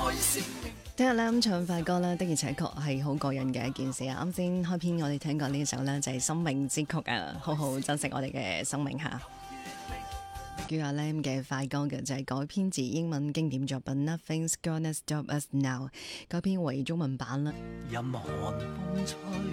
聽日咧咁唱快歌咧，的而且確係好過癮嘅一件事啊！啱先開篇我哋聽過呢首咧就係生命之曲啊，好好珍惜我哋嘅生命吓。叫阿 Lam 嘅快歌嘅就係改編自英文經典作品 Nothing's Gonna Stop Us Now， 改編為中文版啦。 任寒風吹